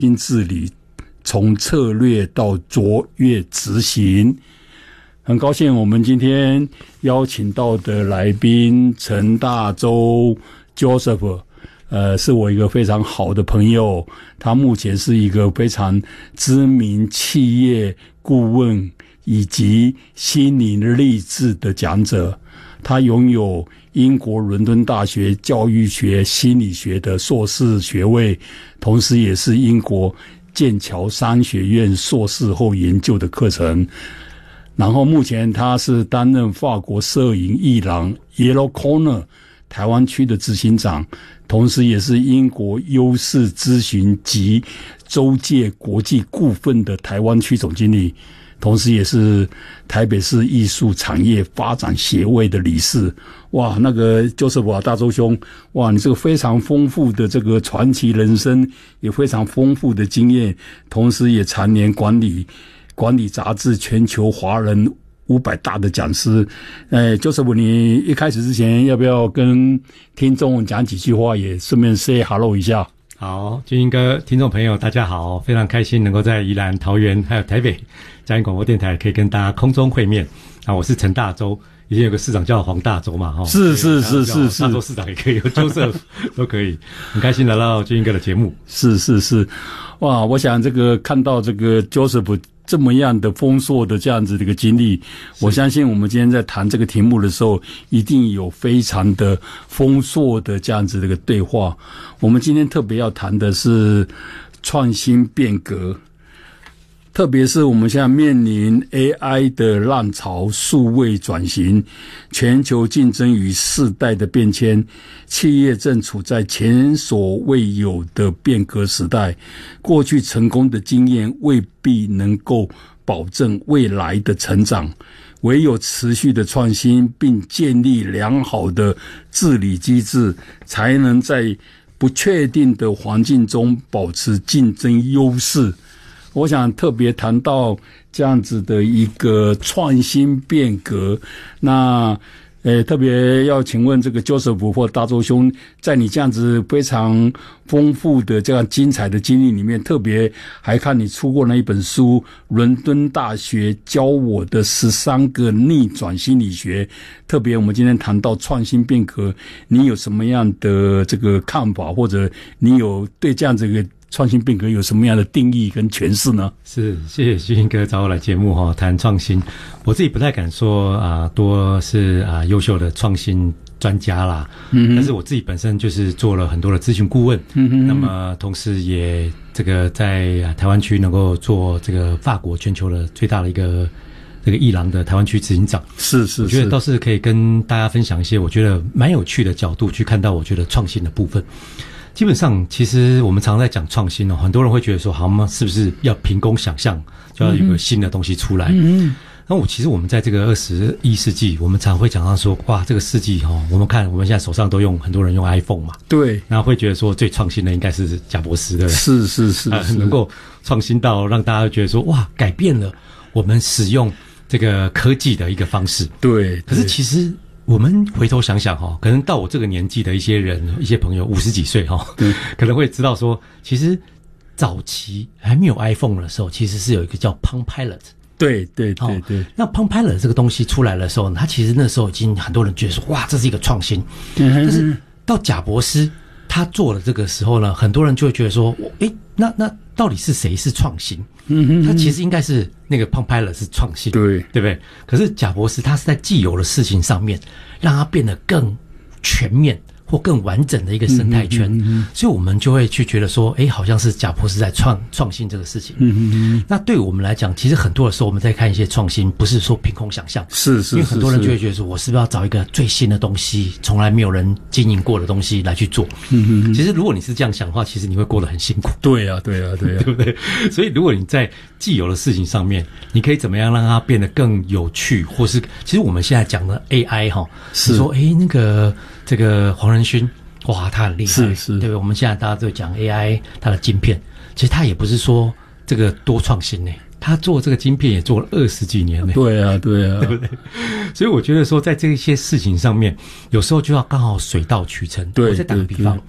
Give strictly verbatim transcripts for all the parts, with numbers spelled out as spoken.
新治理，从策略到卓越执行。很高兴我们今天邀请到的来宾陈大洲 Joseph， 呃，是我一个非常好的朋友，他目前是一个非常知名企业顾问以及心灵励志的讲者。他拥有英国伦敦大学教育学心理学的硕士学位，同时也是英国剑桥商学院硕士后研究的课程。然后目前他是担任法国摄影艺廊 Yellow Corner 台湾区的执行长，同时也是英国优势咨询及周界国际顾问的台湾区总经理，同时也是台北市艺术产业发展协会的理事。哇，那个就是我大洲兄，哇，你这个非常丰富的这个传奇人生，也非常丰富的经验，同时也常年管理管理杂志全球华人五百大的讲师。呃，就是我，你一开始之前要不要跟听众讲几句话，也顺便 say hello 一下？ 好，俊英哥，听众朋友大家好，非常开心能够在宜兰、桃园还有台北嘉义广播电台可以跟大家空中会面。啊，我是陈大洲，以前有个市长叫黄大洲嘛，哈， 是是是是是， 大洲市长也可以，有Joseph都可以，很开心来到俊英哥的节目。 是是是，哇，我想这个看到这个 Joseph 这么样的丰硕的这样子的一个经历，我相信我们今天在谈这个题目的时候，一定有非常的丰硕的这样子的一个对话。我们今天特别要谈的是创新变革，特别是我们现在面临 A I 的浪潮、数位转型、全球竞争与世代的变迁，企业正处在前所未有的变革时代。过去成功的经验未必能够保证未来的成长，唯有持续的创新并建立良好的治理机制，才能在不确定的环境中保持竞争优势。我想特别谈到这样子的一个创新变革，那呃，特别要请问这个 Joseph 或大洲兄，在你这样子非常丰富的这样精彩的经历里面，特别还看你出过那一本书，伦敦大学教我的十三个逆转心理学。特别我们今天谈到创新变革，你有什么样的这个看法，或者你有对这样子一个创新变革有什么样的定义跟诠释呢？ 是，谢谢俊英哥找我来节目哈，谈创新。我自己不太敢说啊、呃，多是啊、呃、优秀的创新专家啦，嗯，但是我自己本身就是做了很多的咨询顾问，嗯哼，那么同时也这个在台湾区能够做这个法国全球的最大的一个这个艺廊的台湾区执行长， 是是是， 我觉得倒是可以跟大家分享一些我觉得蛮有趣的角度去看到我觉得创新的部分。基本上，其实我们常常在讲创新哦，很多人会觉得说，好吗？是不是要凭空想象，就要有个新的东西出来？嗯，那我其实我们在这个二十一世纪，我们常会讲到说，哇，这个世纪哦，我们看我们现在手上都用很多人用 iPhone 嘛， 对， 然后会觉得说最创新的应该是贾伯斯，对不对？ 是是是， 呃，能够创新到让大家觉得说，哇，改变了我们使用这个科技的一个方式。 对， 可是其实我们回头想想哈，可能到我这个年纪的一些人、一些朋友，五十几岁哈，可能会知道说，其实早期还没有 iPhone 的时候，其实是有一个叫 Palm Pilot。 对对对对。 那 Palm Pilot 这个东西出来的时候，它其实那时候已经很多人觉得说，哇，这是一个创新。嗯、但是到贾伯斯他做了这个时候呢，很多人就会觉得说，诶，那那到底是谁是创新？嗯哼，他其实应该是那个 Palm Pilot 是创新，对对不对？可是贾伯斯他是在既有的事情上面，让它变得更全面或更完整的一个生态圈，嗯嗯嗯，所以我们就会去觉得说，诶，好像是贾伯斯在创创新这个事情。嗯嗯嗯。那对我们来讲，其实很多的时候我们在看一些创新，不是说凭空想象， 是 是, 是， 因为很多人就会觉得说，我是不是要找一个最新的东西，从来没有人经营过的东西来去做？嗯嗯嗯。其实如果你是这样想的话，其实你会过得很辛苦。对啊，对啊，对啊，对不对？所以如果你在既有的事情上面，你可以怎么样让它变得更有趣，或是其实我们现在讲的 A I 哈，是说，诶，那个这个黄仁勋。哇，他很厉害，是是，对不对？我们现在大家都讲 A I， 它的晶片，其实他也不是说这个多创新呢，他做这个晶片也做了二十几年呢。对啊，对啊，对不对？所以我觉得说，在这些事情上面，有时候就要刚好水到渠成。对，我再打个比方，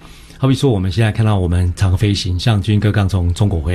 好比说我们现在看到我们常飞行，像军哥刚从中国回来。